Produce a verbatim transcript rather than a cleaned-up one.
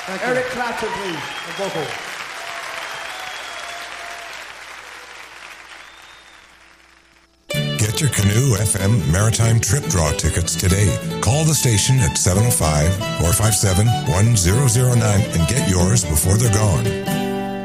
Thank you. Eric Clapton, please. A vocal. Get your Canoe F M Maritime Trip Draw tickets today. Call the station at seven oh five, four five seven, one zero zero nine and get yours before they're gone.